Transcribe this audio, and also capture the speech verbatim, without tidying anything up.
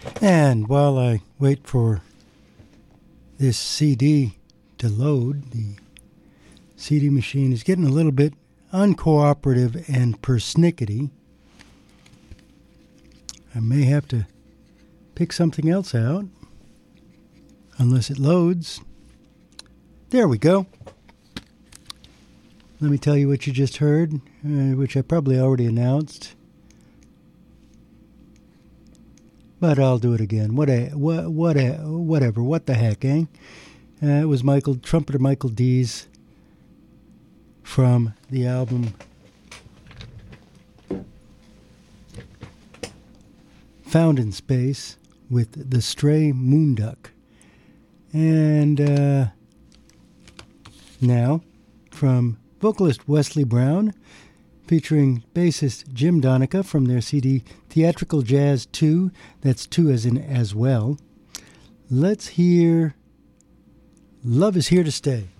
And while I wait for this C D to load, the C D machine is getting a little bit uncooperative and persnickety. I may have to pick something else out, unless it loads. There we go. Let me tell you what you just heard, uh, which I probably already announced. But I'll do it again. What a, what, what a, whatever. What the heck, eh? Uh, it was Michael, trumpeter Michael Dees from the album Found in Space with The Stray Moonduck. And uh, now, from vocalist Wesley Brown, featuring bassist Jim Donica from their C D Theatrical Jazz two, that's two as in as well. Let's hear Love Is Here to Stay.